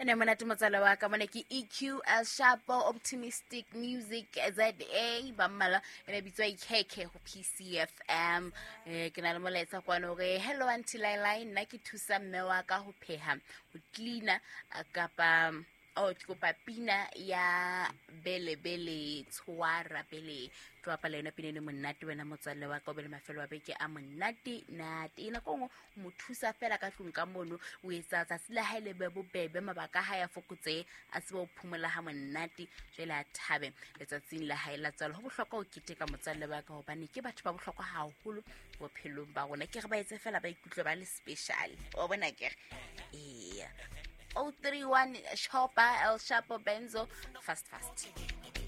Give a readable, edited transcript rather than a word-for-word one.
ene monate motsala wa ka mona ke EQ El Shapo Optimistic Music ZA ba mmala ene bitswa ikeke ho PCFM ke na le molaetsa kwano re hello auntie Laila nna ke thusa mme wa ka ho pheha ho cleaner kapa ke kopa pina ya bele tshwara bele tloapa le yona pina le monate wena motswalle wa ka o be le mafelo wa beke a monate na tena go mo thusa fela ka tlong ka mono o etsa tsa sila haile be bobebe mabaka ha ya fokotse a se bo phumula ha monate jela thabe letsatsing la haila tsalo ho bohlokwa o kiteka motswalle wa ka hobane ke batho ba bohlokwa haholo bophelong ba rona ke re ba etse fela ba ikutlwe ba le special o bona ke 031 Shopa El Shapo Benzo fast